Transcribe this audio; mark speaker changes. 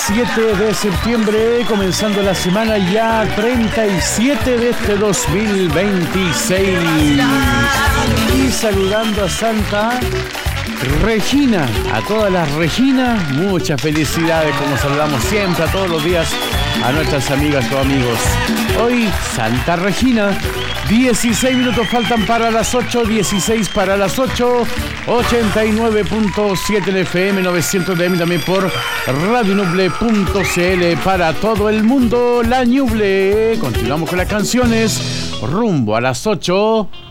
Speaker 1: 7 de septiembre, comenzando la semana ya 37 de este 2026. Y saludando a Santa Regina, a todas las Reginas, muchas felicidades, como saludamos siempre a todos los días a nuestras amigas o amigos. Hoy, Santa Regina, 16 minutos faltan para las 8, 16 para las 8, 89.7 en FM, 900 de AM también por radionuble.cl para todo el mundo, la Ñuble. Continuamos con las canciones, rumbo a las 8.